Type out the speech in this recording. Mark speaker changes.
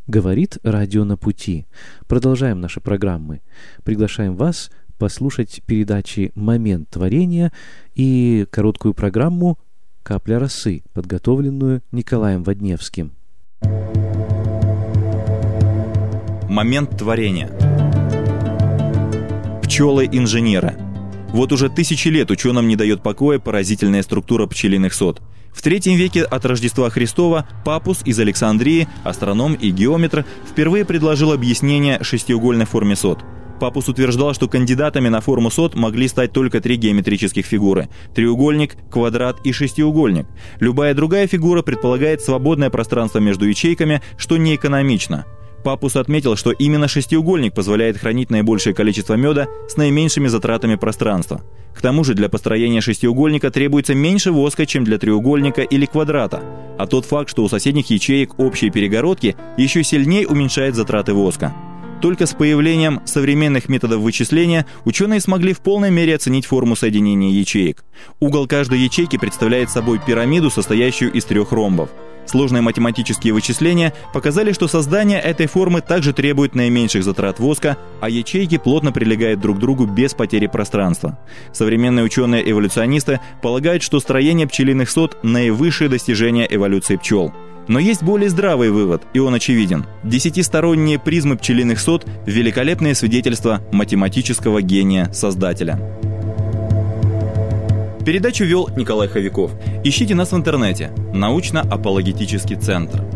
Speaker 1: Говорит радио «На пути». Продолжаем наши программы. Приглашаем вас послушать передачи «Момент творения» и короткую программу «Капля росы», подготовленную Николаем Водневским.
Speaker 2: Момент творения. Пчелы-инженеры. Вот уже тысячи лет ученым не дает покоя поразительная структура пчелиных сот. В III веке от Рождества Христова Папус из Александрии, астроном и геометр, впервые предложил объяснение шестиугольной форме сот. Папус утверждал, что кандидатами на форму сот могли стать только три геометрических фигуры – треугольник, квадрат и шестиугольник. Любая другая фигура предполагает свободное пространство между ячейками, что неэкономично. Папус отметил, что именно шестиугольник позволяет хранить наибольшее количество меда с наименьшими затратами пространства. К тому же для построения шестиугольника требуется меньше воска, чем для треугольника или квадрата, а тот факт, что у соседних ячеек общие перегородки, еще сильнее уменьшает затраты воска. Только с появлением современных методов вычисления ученые смогли в полной мере оценить форму соединения ячеек. Угол каждой ячейки представляет собой пирамиду, состоящую из 3 ромбов. Сложные математические вычисления показали, что создание этой формы также требует наименьших затрат воска, а ячейки плотно прилегают друг к другу без потери пространства. Современные ученые-эволюционисты полагают, что строение пчелиных сот – наивысшее достижение эволюции пчел. Но есть более здравый вывод, и он очевиден. 10-сторонние призмы пчелиных сот – великолепное свидетельство математического гения Создателя. Передачу вел Николай Ховяков. Ищите нас в интернете. Научно-апологетический центр.